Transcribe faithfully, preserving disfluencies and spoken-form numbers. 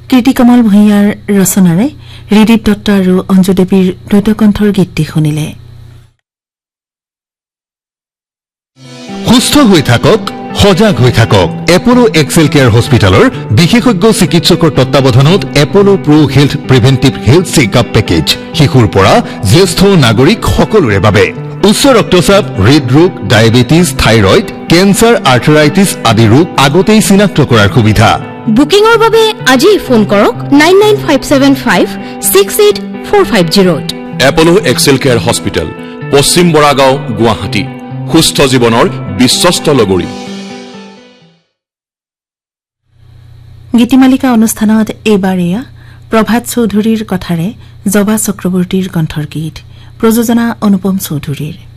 কীৰ্তিকমল ভূঞাৰ ৰচনাৰে ৰিদীপ দত্ত আৰু অঞ্জু দেৱীৰ দ্বৈতকণ্ঠৰ গীতটি শুনিলে। সুস্থ হৈ থাকক, সজাগ হৈ থাকক। এপলো এক্সেল কেয়াৰ হস্পিটেলৰ বিশেষজ্ঞ চিকিৎসকৰ তত্বাৱধানত এপলো প্ৰ হেল্থ প্ৰিভেন্টিভ হেল্থ চেকআপ পেকেজ শিশুৰ পৰা জ্যেষ্ঠ নাগৰিক সকলোৰে বাবে। উচ্চ ৰক্তচাপ, হৃদৰোগ, ডায়েবেটিছ, থাইৰয়ড, কেঞ্চাৰ, আৰ্থৰাইটিছ আদি ৰোগ আগতেই চিনাক্ত কৰাৰ সুবিধা। বুকিংৰ বাবে আজি ফোন কৰক nine nine five seven five six eight four five জিৰ'ত। এপলো Excel care hospital, পশ্চিম বৰাগাঁও, গুৱাহাটী। সুস্থ জীৱনৰ বিশ্বস্ত লগৰী। গীতিমালিকা অনুষ্ঠানত এইবাৰ এয়া প্ৰভাত চৌধুৰীৰ কথাৰে জবা চক্ৰৱৰ্তীৰ কণ্ঠৰ গীত, প্ৰযোজনা অনুপম চৌধুৰীৰ।